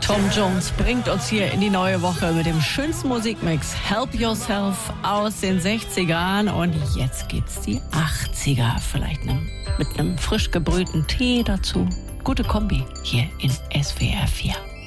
Tom Jones bringt uns hier in die neue Woche mit dem schönsten Musikmix Help Yourself aus den 60ern. Und jetzt geht's die 80er. Vielleicht mit einem frisch gebrühten Tee dazu. Gute Kombi hier in SWR 4.